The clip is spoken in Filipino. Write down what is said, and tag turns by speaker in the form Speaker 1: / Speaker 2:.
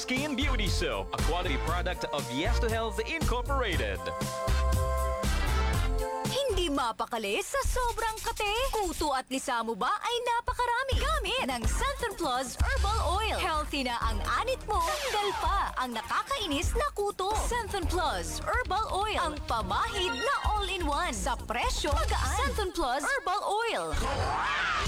Speaker 1: Skin Beauty Soap, a quality product of Yes to Health Incorporated.
Speaker 2: Hindi mapakali sa sobrang kate. Kuto at lisa mo ba ay napakarami. Gamit ng Centrum Plus Herbal Oil. Healthy na ang anit mo. Tanggal pa ang nakakainis na kuto. Centrum Plus Herbal Oil. Ang pamahid na all-in-one. Sa presyo magaan. Centrum Plus Herbal Oil.